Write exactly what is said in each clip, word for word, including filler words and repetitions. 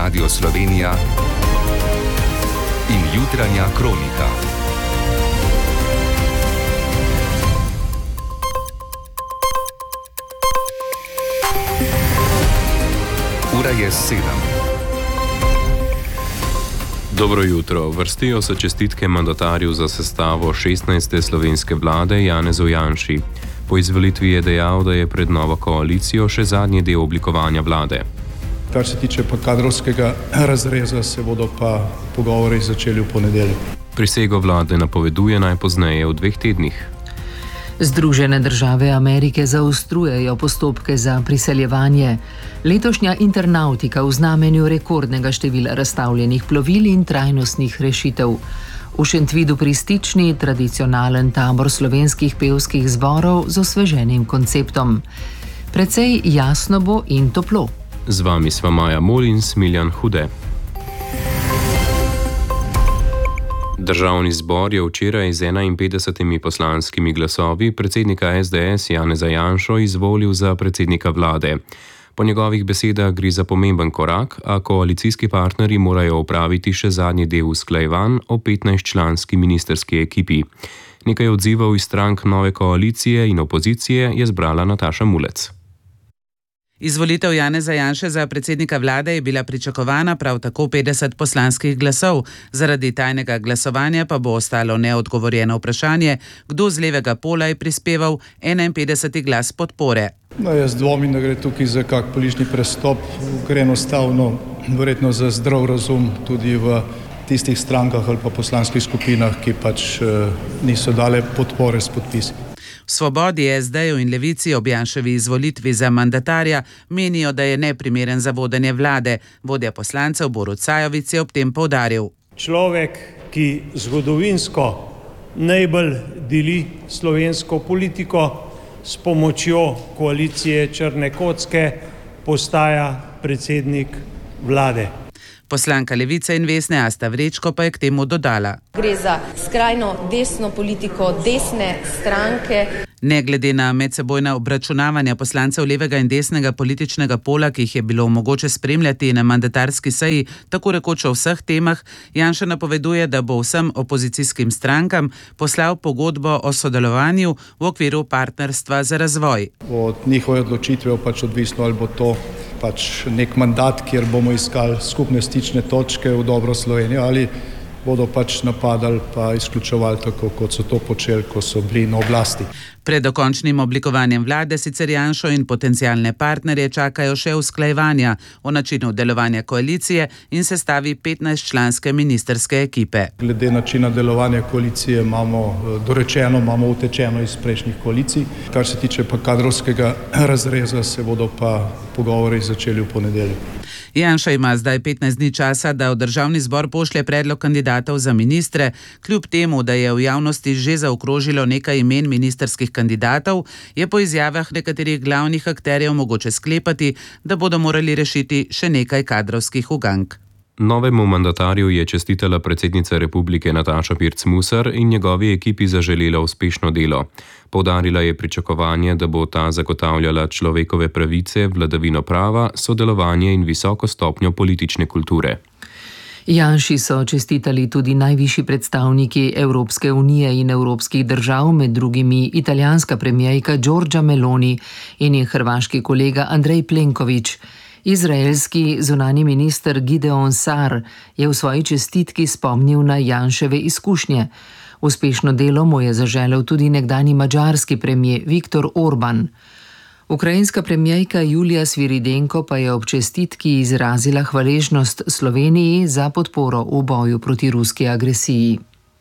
Radio Slovenija in jutranja kronika. Ura je sedem. Dobro jutro. Vrstijo se čestitke mandatarju za sestavo šestnajste slovenske vlade Janezu Janši. Po izvolitvi je dejal, da je pred novo koalicijo še zadnji del oblikovanja vlade. Kar se tiče pa kadrovskega razreza, se bodo pa pogovori začeli v ponedeljek. Prisego vlade napoveduje najpozneje v dveh tednih. Združene države Amerike zaostrujejo postopke za priseljevanje. Letošnja internautika v znamenju rekordnega števila razstavljenih plovil in trajnostnih rešitev. V Šentvidu pri Stični tradicionalen tabor slovenskih pevskih zborov z osveženim konceptom. Precej jasno bo in toplo. Z vami sva Maja Mol in Smiljan Hude. Državni zbor je včeraj z enainpetdesetimi poslanskimi glasovi predsednika es de es Janeza Janšo izvolil za predsednika vlade. Po njegovih besedah gre za pomemben korak, a koalicijski partnerji morajo opraviti še zadnji del usklajevanj o petnajstčlanski ministrski ekipi. Nekaj odzivov iz strank nove koalicije in opozicije je zbrala Nataša Mulec. Izvolitev Janeza Janše za predsednika vlade je bila pričakovana, prav tako petdeset poslanskih glasov. Zaradi tajnega glasovanja pa bo ostalo neodgovorjeno vprašanje, kdo z levega pola je prispeval enainpetdeseti glas podpore. No, jaz dvomim, da gre tukaj za kak politični prestop, gre enostavno verjetno za zdrav razum tudi v tistih strankah ali pa poslanskih skupinah, ki pač eh, niso dale podpore s podpisi. V Svobodi, es de-ju in Levici ob Janševi izvolitvi za mandatarja menijo, da je neprimeren za vodenje vlade. Vodja poslancev Borut Sajovic je ob tem poudaril. Človek, ki zgodovinsko najbolj deli slovensko politiko, s pomočjo koalicije črne kocke postaja predsednik vlade. Poslanka Levice in Vesne Asta Vrečko pa je k temu dodala. Gre za skrajno desno politiko desne stranke. Ne glede na medsebojna obračunavanja poslancev levega in desnega političnega pola, ki jih je bilo mogoče spremljati na mandatarski seji, tako rekoč o vseh temah, Janša napoveduje, da bo vsem opozicijskim strankam poslal pogodbo o sodelovanju v okviru partnerstva za razvoj. Od njihove odločitve pač odvisno, ali bo to pač nek mandat, kjer bomo iskali skupne stične točke v dobro Slovenijo, ali bodo pač napadali pa izključevali tako, kot so to počeli, ko so bili na oblasti. Pred dokončnim oblikovanjem vlade sicer Janšo in potencialne partnerje čakajo še usklajevanja o načinu delovanja koalicije in sestavi petnajstčlanske ministrske ekipe. Glede načina delovanja koalicije imamo dorečeno, imamo utečeno iz prejšnjih koalicij. Kar se tiče pa kadrovskega razreza, se bodo pa pogovori začeli v ponedeljek. Janša ima zdaj petnajst dni časa, da v državni zbor pošlje predlog kandidatov za ministre. Kljub temu, da je v javnosti že zaokrožilo nekaj imen ministrskih kandidatov, je po izjavah nekaterih glavnih akterjev mogoče sklepati, da bodo morali rešiti še nekaj kadrovskih ugank. Novemu mandatarju je čestitala predsednica republike Nataša Pirc Musar in njegovi ekipi zaželela uspešno delo. Poudarila je pričakovanje, da bo ta zagotavljala človekove pravice, vladavino prava, sodelovanje in visoko stopnjo politične kulture. Janši so čestitali tudi najvišji predstavniki Evropske unije in evropskih držav, med drugimi italijanska premijerka Giorgia Meloni in njen hrvaški kolega Andrej Plenković. Izraelski zunanji minister Gideon Sar je v svoji čestitki spomnil na Janševe izkušnje. Uspešno delo mu je zaželel tudi nekdanji madžarski premijer Viktor Orban. Ukrajinska premijerka Julija Sviridenko pa je ob čestitki izrazila hvaležnost Sloveniji za podporo v boju proti ruski agresiji.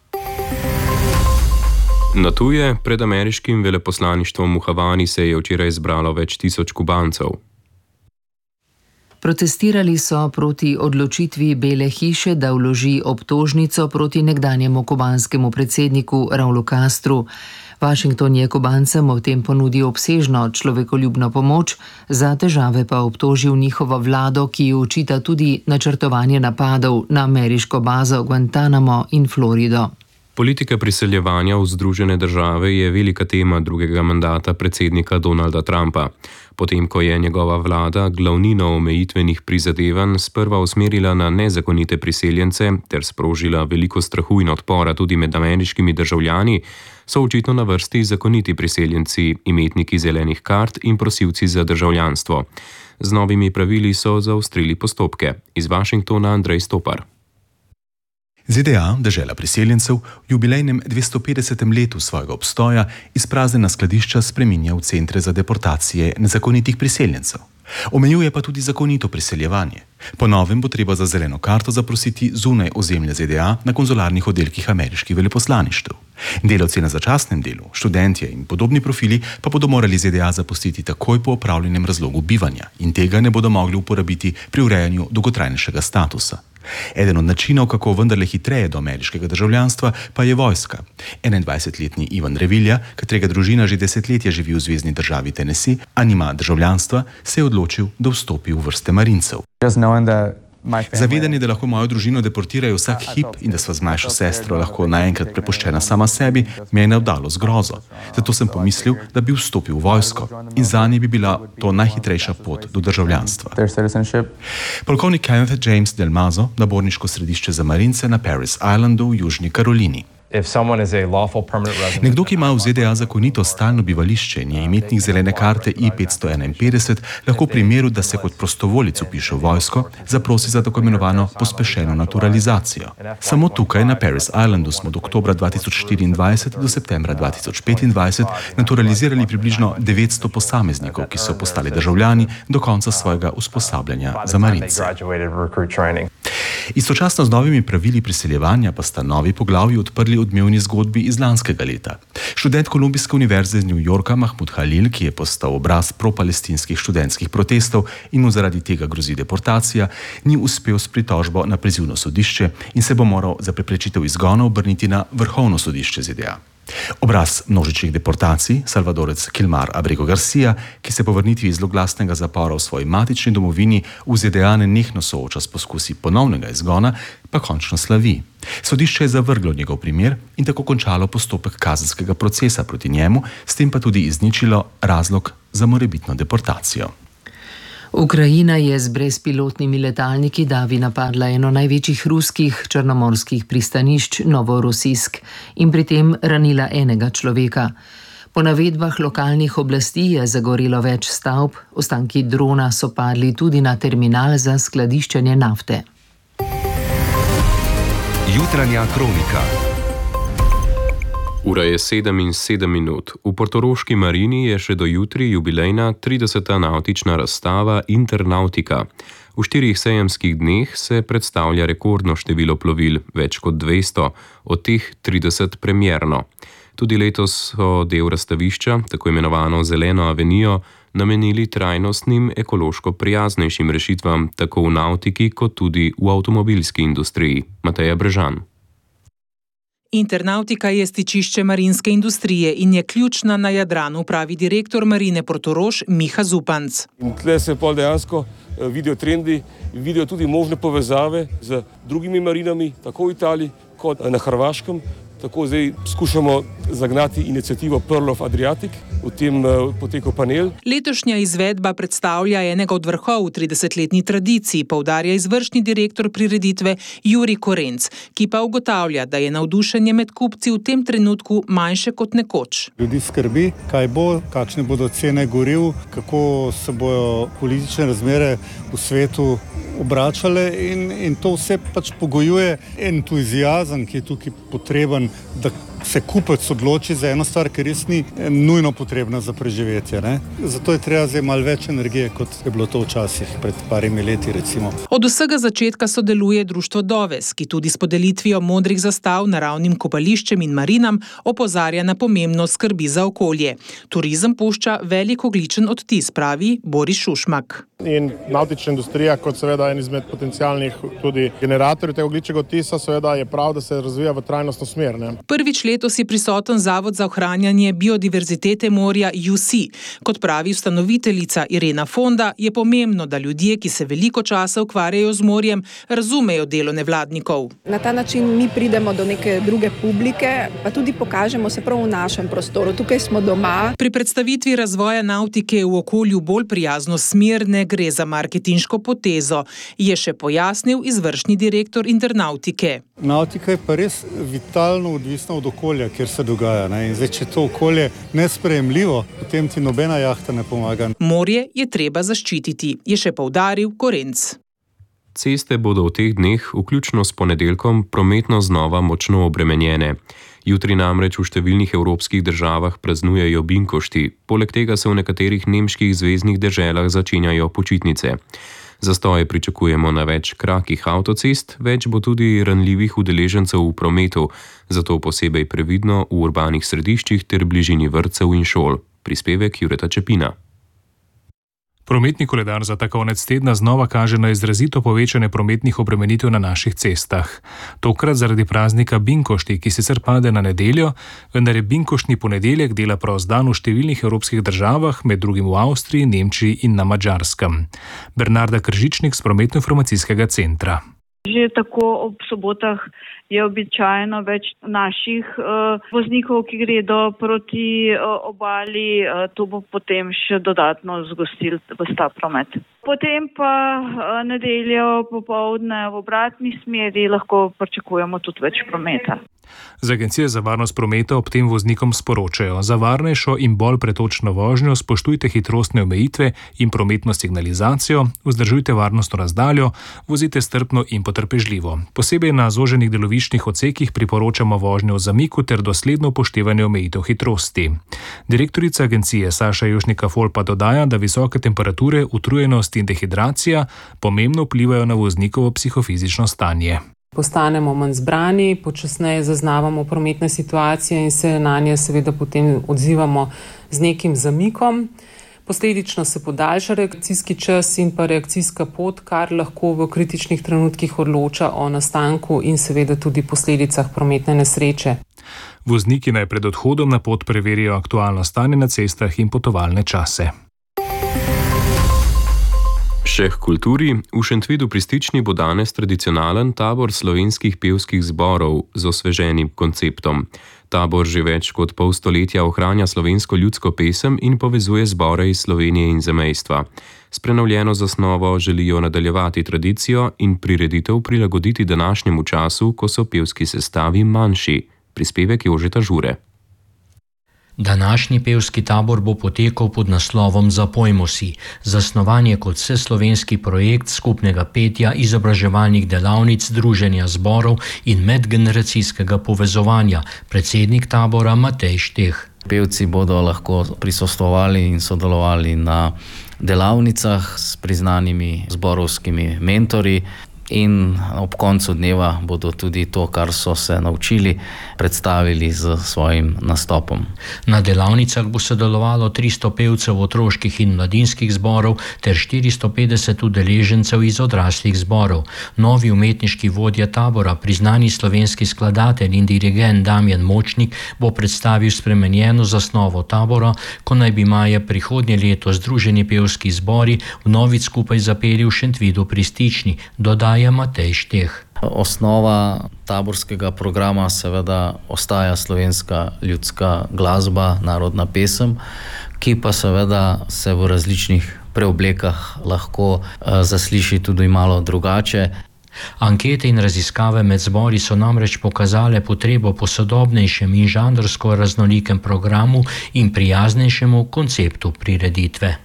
Na tuje, pred ameriškim veleposlaništvom v Havani se je včeraj zbralo več tisoč Kubancev. Protestirali so proti odločitvi Bele hiše, da vloži obtožnico proti nekdanjemu kubanskemu predsedniku Raulu Castru. Washington je Kubancem v tem ponudil obsežno človekoljubno pomoč, za težave pa obtožil njihovo vlado, ki jo očita tudi načrtovanje napadov na ameriško bazo Guantanamo in Florido. Politika priseljevanja v Združene države je velika tema drugega mandata predsednika Donalda Trumpa. Potem, ko je njegova vlada glavnino omejitvenih prizadevanj sprva usmerila na nezakonite priseljence ter sprožila veliko strahu in odpora tudi med ameriškimi državljani, so očitno na vrsti zakoniti priseljenci, imetniki zelenih kart in prosilci za državljanstvo. Z novimi pravili so zaostrili postopke. Iz Washingtona Andrej Stopar. Z D A, dežela priseljencev, v jubilejnem dvestopetdesetem letu svojega obstoja izpraznjena skladišča spreminja v centre za deportacije nezakonitih priseljencev. Omejuje pa tudi zakonito priseljevanje. Po novem bo treba za zeleno karto zaprositi zunaj ozemlja Z D A na konzularnih oddelkih ameriških veleposlaništev. Delavci na začasnem delu, študentje in podobni profili pa bodo morali Z D A zapustiti takoj po opravljenem razlogu bivanja in tega ne bodo mogli uporabiti pri urejanju dolgotrajnejšega statusa. Eden od načinov, kako vendarle hitreje do ameriškega državljanstva, pa je vojska. enaindvajsetletni Ivan Revilja, katerega družina že desetletje živi v zvezni državi Tennessee, a nima državljanstva, se je odločil, da vstopi v vrste marincev. Zavedanje, da lahko mojo družino deportirajo vsak hip in da sva z mlajšo sestro lahko naenkrat prepuščena sama sebi, me je navdalo z grozo. Zato sem pomislil, da bi vstopil v vojsko in zanje bi bila to najhitrejša pot do državljanstva. Polkovnik Kenneth James Del Mazo, naborniško središče za marince na Paris Islandu v Južni Karolini. Nekdo, ki ima v Z D A zakonito stalno bivališče in je imetnik zelene karte I petsto enainpetdeset, lahko v primeru, da se kot prostovoljec vpiše v vojsko, zaprosi za tako imenovano pospešeno naturalizacijo. Samo tukaj na Paris Islandu smo od oktobra dva tisoč štiriindvajset do septembra dva tisoč petindvajset naturalizirali približno devetsto posameznikov, ki so postali državljani do konca svojega usposabljanja za marince. Istočasno z novimi pravili priseljevanja pa sta novi poglavji odprli odmevni zgodbi iz lanskega leta. Študent Kolumbijske univerze iz New Yorka Mahmud Halil, ki je postal obraz pro-palestinskih študentskih protestov in mu zaradi tega grozi deportacija, ni uspel s pritožbo na prizivno sodišče in se bo moral za preprečitev izgona obrniti na Vrhovno sodišče Z D A. Obraz množičnih deportacij, Salvadorec Kilmar Abrego Garcia, ki se po vrnitvi iz zloglasnega zapora v svoji matični domovini v Z D A nenehno sooča s poskusi ponovnega izgona, pa končno slavi. Sodišče je zavrglo njegov primer in tako končalo postopek kazenskega procesa proti njemu, s tem pa tudi izničilo razlog za morebitno deportacijo. Ukrajina je z brezpilotnimi letalniki davi napadla eno največjih ruskih črnomorskih pristanišč Novorossijsk in pri tem ranila enega človeka. Po navedbah lokalnih oblasti je zagorelo več stavb, ostanki drona so padli tudi na terminal za skladiščenje nafte. Jutranja kronika. Ura je sedem in sedem minut. V portoroški marini je še do jutri jubilejna trideseta navtična razstava Internautika. V štirih sejemskih dneh se predstavlja rekordno število plovil, več kot dvesto, od teh trideset premjerno. Tudi letos so del razstavišča, tako imenovano Zeleno avenijo, namenili trajnostnim, ekološko prijaznejšim rešitvam, tako v navtiki kot tudi v avtomobilski industriji. Mateja Brežan. Internautika je stičišče marinske industrije in je ključna na Jadranu, pravi direktor Marine Portorož Miha Zupanc. Tle se pol dejansko vidijo trendi, vidijo tudi možne povezave z drugimi marinami, tako v Italiji kot na Hrvaškem. Tako zdaj skušamo zagnati inicijativo Pearl of Adriatic, v tem poteku panel. Letošnja izvedba predstavlja enega od vrhov v tridesetletni tradiciji, poudarja izvršni direktor prireditve Jurij Korenc, ki pa ugotavlja, da je navdušenje med kupci v tem trenutku manjše kot nekoč. Ljudi skrbi, kaj bo, kakšne bodo cene goriv, kako se bodo politične razmere v svetu obračale in, in to vse pač pogojuje entuziazem, ki je tukaj potreben, da se kupec odloči za eno stvar, ki res ni nujno potrebna za preživetje. Ne? Zato je treba zdaj malo več energije, kot je bilo to včasih, pred parimi leti recimo. Od vsega začetka sodeluje društvo Doves, ki tudi s podelitvijo modrih zastav naravnim kopališčem in marinam opozarja na pomembnost skrbi za okolje. Turizem pušča velik ogljičen odtis, pravi Boris Šušmak. In navtična industrija kot seveda en izmed potencialnih tudi generatorjev tega ogljičnega odtisa, seveda je prav, da se razvija v trajnostno smer. Ne? Prvič letos je prisoten Zavod za ohranjanje biodiverzitete morja U C. Kot pravi ustanoviteljica Irena Fonda, je pomembno, da ljudje, ki se veliko časa ukvarjajo z morjem, razumejo delo nevladnikov. Na ta način mi pridemo do neke druge publike, pa tudi pokažemo se prav v našem prostoru. Tukaj smo doma. Pri predstavitvi razvoja navtike v okolju bolj prijazno smer ne gre za marketinško potezo, je še pojasnil izvršni direktor Internautike. Nautika je pa res vitalno odvisna od okolja, kjer se dogaja. Ne? In zdaj, če to okolje nesprejemljivo, potem ti nobena jahta ne pomaga. Morje je treba zaščititi, je še poudaril Korenc. Ceste bodo v teh dneh, vključno s ponedeljkom, prometno znova močno obremenjene. Jutri namreč v številnih evropskih državah praznujejo binkošti, poleg tega se v nekaterih nemških zveznih deželah začenjajo počitnice. Zastoje pričakujemo na več kratkih avtocest, več bo tudi ranljivih udeležencev v prometu, zato posebej previdno v urbanih središčih ter bližini vrtcev in šol. Prispevek Jureta Čepina. Prometni koledar za ta konec tedna znova kaže na izrazito povečanje prometnih obremenitev na naših cestah. Tokrat zaradi praznika binkošti, ki sicer pade na nedeljo, vendar je binkoštni ponedeljek dela prost dan v številnih evropskih državah, med drugim v Avstriji, Nemčiji in na Madžarskem. Bernarda Kržičnik z Prometno-informacijskega centra. Že tako ob sobotah je običajno več naših uh, voznikov, ki gredo proti uh, obali, uh, to bo potem še dodatno zgostil v ta promet. Potem pa uh, nedeljo popoldne v obratni smeri lahko pričakujemo tudi več prometa. Z Agencije za varnost prometa ob tem voznikom sporočajo: za varnejšo in bolj pretočno vožnjo spoštujte hitrostne omejitve in prometno signalizacijo, vzdržujte varnostno razdaljo, vozite strpno in potrpežljivo. Posebej na zoženih deloviščnih odsekih priporočamo vožnjo v zamiku ter dosledno upoštevanje omejitev hitrosti. Direktorica agencije Saša Jošnika-Fol pa dodaja, da visoke temperature, utrujenost in dehidracija pomembno vplivajo na voznikovo psihofizično stanje. Postanemo manj zbrani, počasneje zaznavamo prometne situacije in se na nje seveda potem odzivamo z nekim zamikom. Posledično se podaljša reakcijski čas in pa reakcijska pot, kar lahko v kritičnih trenutkih odloča o nastanku in seveda tudi posledicah prometne nesreče. Vozniki naj pred odhodom na pot preverijo aktualno stanje na cestah in potovalne čase. Še k kulturi. V Šentvidu pri Stični bo danes tradicionalen tabor slovenskih pevskih zborov z osveženim konceptom. Tabor že več kot pol stoletja ohranja slovensko ljudsko pesem in povezuje zbore iz Slovenije in zamejstva. S prenovljeno zasnovo želijo nadaljevati tradicijo in prireditev prilagoditi današnjemu času, ko so pevski sestavi manjši. Prispevek Jožeta Žure. Današnji pevski tabor bo potekal pod naslovom Zapojmo si, zasnovan je kot vseslovenski projekt skupnega petja, izobraževalnih delavnic, druženja zborov in medgeneracijskega povezovanja. Predsednik tabora Matej Šteh. Pevci bodo lahko prisostvovali in sodelovali na delavnicah s priznanimi zborovskimi mentorji. In ob koncu dneva bodo tudi to, kar so se naučili, predstavili z svojim nastopom. Na delavnicah bo sodelovalo tristo pevcev otroških in mladinskih zborov ter štiristo petdeset udeležencev iz odraslih zborov. Novi umetniški vodja tabora, priznani slovenski skladatelj in dirigent Damjan Močnik, bo predstavil spremenjeno zasnovo tabora, ko naj bi maja prihodnje leto združeni pevski zbori vnovič skupaj zapeli v Šentvidu pri Stični, dodaja Matej Šteh. Osnova taborskega programa seveda ostaja slovenska ljudska glasba, narodna pesem, ki pa seveda se v različnih preoblekah lahko uh, zasliši tudi malo drugače. Ankete in raziskave med zbori so namreč pokazale potrebo po sodobnejšem in žanrsko raznolikem programu in prijaznejšemu konceptu prireditve.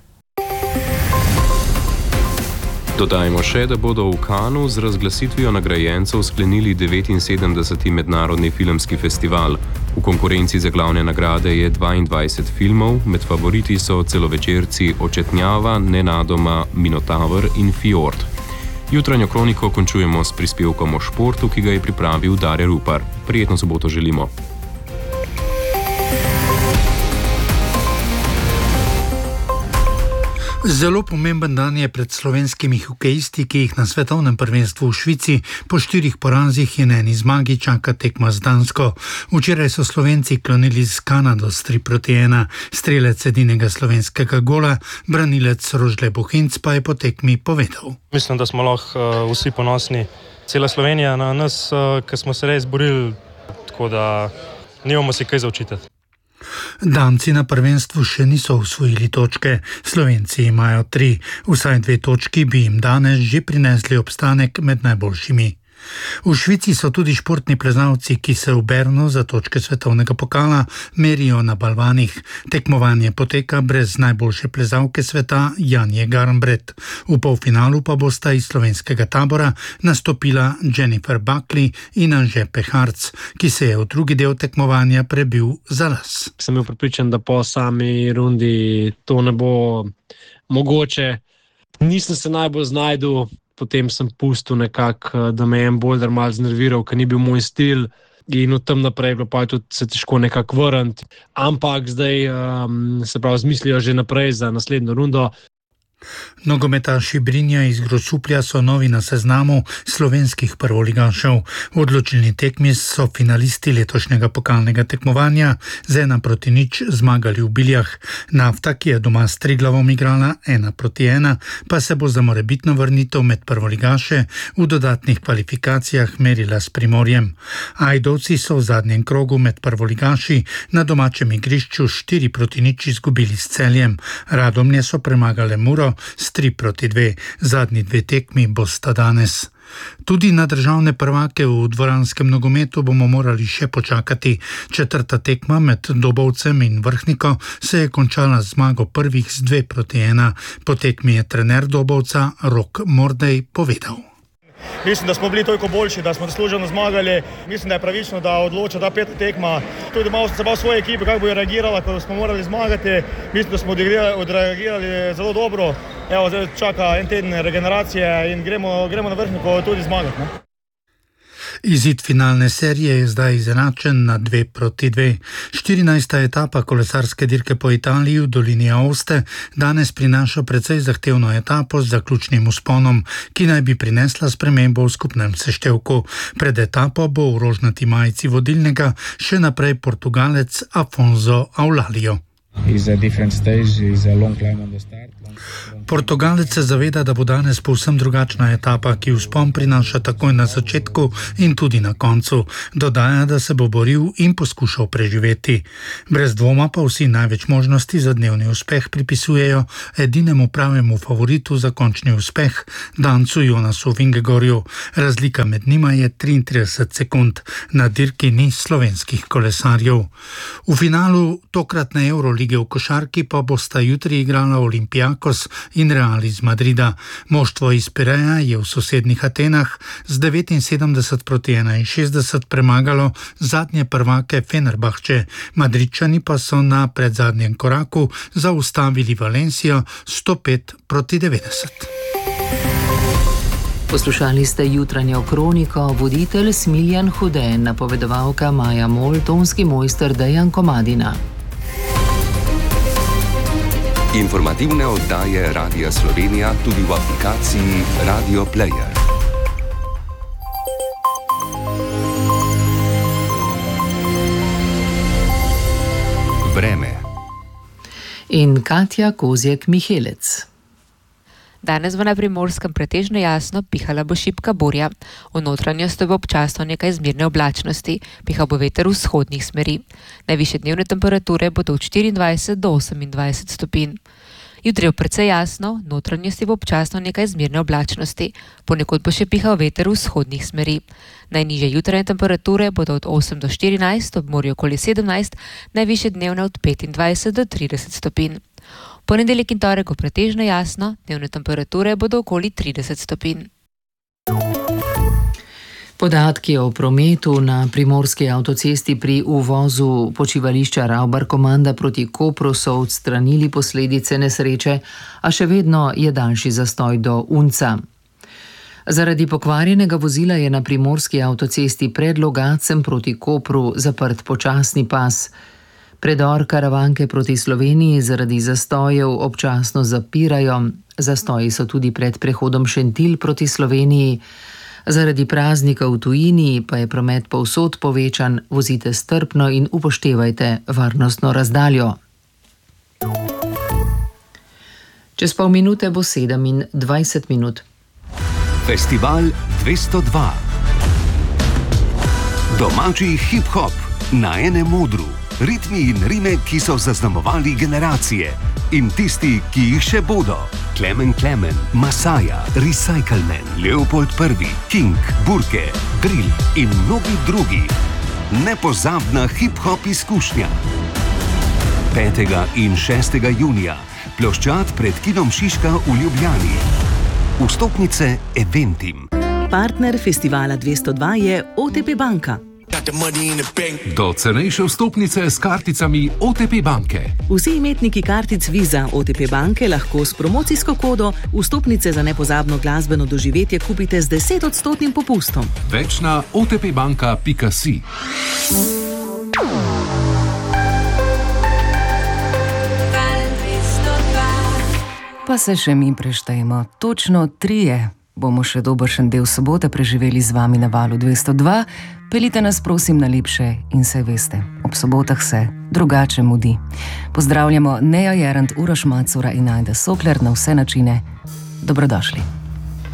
Dodajmo še, da bodo v Kanu z razglasitvijo nagrajencev sklenili devetinsedemdeseti mednarodni filmski festival. V konkurenci za glavne nagrade je dvaindvajset filmov, med favoriti so celovečerci Očetnjava, Nenadoma, Minotaver in Fjord. Jutranjo kroniko končujemo s prispevkom o športu, ki ga je pripravil Dare Rupar. Prijetno soboto želimo. Zelo pomemben dan je pred slovenskimi hokejisti, ki jih na svetovnem prvenstvu v Švici po štirih porazih in eni zmagi čaka tekma z Dansko. Včeraj so Slovenci klonili z Kanado s tri proti ena. Strelec edinega slovenskega gola, branilec Rožle Bohinc, pa je po tekmi povedal. Mislim, da smo lahko uh, vsi ponosni. Cela Slovenija na nas, uh, ker smo se res borili, tako da nimamo si kaj za očitati. Danci na prvenstvu še niso osvojili točke, Slovenci imajo tri. Vsaj dve točki bi jim danes že prinesli obstanek med najboljšimi. V Švici so tudi športni plezalci, ki se v Bernu za točke svetovnega pokala merijo na balvanih. Tekmovanje poteka brez najboljše plezalke sveta Janje Garnbret. V polfinalu pa bosta iz slovenskega tabora nastopila Jennifer Buckley in Anže Peharc, ki se je v drugi del tekmovanja prebil za las. Sem bil prepričan, da po sami rundi to ne bo mogoče. Nisem se najbolj znajdel. Potem sem pustil nekako, da me je en boulder malo znerviral, ker ni bil moj stil in od tam naprej bilo pa tudi se težko nekako vrniti. Ampak zdaj um, se pravi zmislijo že naprej za naslednjo rundo. Nogometaši Brinja iz Grosuplja so novi na seznamu slovenskih prvoligašev. V odločilni tekmi so finalisti letošnjega pokalnega tekmovanja z ena proti nič zmagali v Biljah. Nafta, ki je doma s Triglavom igrala ena proti ena, pa se bo za morebitno vrnitev med prvoligaše v dodatnih kvalifikacijah merila s Primorjem. Ajdovci so v zadnjem krogu med prvoligaši na domačem igrišču štiri proti nič izgubili s Celjem. Radomlje so premagale Muro s tri proti dve. Zadnji dve tekmi bosta danes. Tudi na državne prvake v dvoranskem nogometu bomo morali še počakati. Četrta tekma med Dobovcem in Vrhniko se je končala z zmago prvih z dve proti ena. Po tekmi je trener Dobovca Rok Mordej povedal. Mislim, da smo bili toliko boljši, da smo zasluženo zmagali. Mislim, da je pravično, da odloča ta peta tekma. Tudi malo se bal svoje ekipe, kako bo reagirala, ko smo morali zmagati. Mislim, da smo odreagirali zelo dobro. Evo, zdaj čaka en teden regeneracije in gremo, gremo na Vrhniko tudi zmagati. Ne? Izid finalne serije je zdaj izenačen na dve proti dve. štirinajsta etapa kolesarske dirke po Italiji v dolini Aoste danes prinaša precej zahtevno etapo z zaključnim vzponom, ki naj bi prinesla spremembo v skupnem seštevku. Pred etapo bo v rožnati majici vodilnega še naprej Portugalec Afonso Aulalio. Portugalec se zaveda, da bo danes povsem drugačna etapa, ki vzpon prinaša takoj na začetku in tudi na koncu. Dodaja, da se bo boril in poskušal preživeti. Brez dvoma pa vsi največ možnosti za dnevni uspeh pripisujejo edinemu pravemu favoritu za končni uspeh, Dancu Jonasu Vingegorju. Razlika med njima je triintrideset sekund. Na dirki ni slovenskih kolesarjev. V finalu tokratne Evrolige v košarki pa bosta jutri igrala Olympiakos in Real iz Madrida. Moštvo iz Pireja je v sosednjih Atenah z devetinsedemdeset proti enainšestdeset premagalo zadnje prvake Fenerbahče. Madridčani pa so na predzadnjem koraku zaustavili Valencijo sto pet proti devetdeset. Poslušali ste jutranjo kroniko, voditelj Smiljan Hude, napovedovalka Maja Mol, tonski mojster Dejan Komadina. Informativne oddaje Radia Slovenija tudi v aplikaciji Radio Player. Vreme. In Katja Kozjek-Mihelec. Danes bo na Primorskem pretežno jasno, pihala bo šibka burja. V notranjosti bo občasno nekaj zmerne oblačnosti, pihal bo veter vzhodnih smeri. Najvišje dnevne temperature bodo od štiriindvajset do osemindvajset stopinj. Jutri je precej jasno, v notranjosti bo občasno nekaj zmerne oblačnosti, ponekod bo še pihal veter vzhodnih smeri. Najnižje jutranje temperature bodo od osem do štirinajst, ob morju okoli sedemnajst, najvišje dnevne od petindvajset do trideset stopinj. Ponedeljek in torek bo pretežno jasno, dnevne temperature bodo okoli trideset stopinj. Podatki o prometu na primorski avtocesti pri uvozu počivališča Ravbar Komanda proti Kopru so odstranili posledice nesreče, a še vedno je daljši zastoj do Unca. Zaradi pokvarjenega vozila je na primorski avtocesti pred Logacem proti Kopru zaprt počasni pas. Predor Karavanke proti Sloveniji zaradi zastojev občasno zapirajo. Zastoji so tudi pred prehodom Šentilj proti Sloveniji. Zaradi praznika v tujini pa je promet povsod povečan. Vozite strpno in upoštevajte varnostno razdaljo. Čez pol minute bo sedem in dvajset minut. Festival dvesto dva. Domači hip-hop na enem odru. Ritmi in rime, ki so zaznamovali generacije. In tisti, ki jih še bodo. Klemen Klemen, Masaja, Recycleman, Leopold Prvi, King, Burke, Drill in mnogi drugi. Nepozabna hip-hop izkušnja. petega in šestega junija. Ploščad pred kinom Šiška v Ljubljani. Vstopnice Eventim. Partner festivala dvesto dva je O T P banka. Do cenejše vstopnice s karticami O T P banke. Vsi imetniki kartic Visa O T P banke lahko s promocijsko kodo vstopnice za nepozabno glasbeno doživetje kupite z desetodstotnim popustom. Več na o t p banka pika si. Pa se še mi preštejmo. Točno trije bomo še dobršen del sobote preživeli z vami na valu dvesto dva. Pelite nas prosim na lepše in se veste, ob sobotah se drugače mudi. Pozdravljamo Neja Jerant, Uroš Macura in Ajda Sokler na vse načine. Dobrodošli.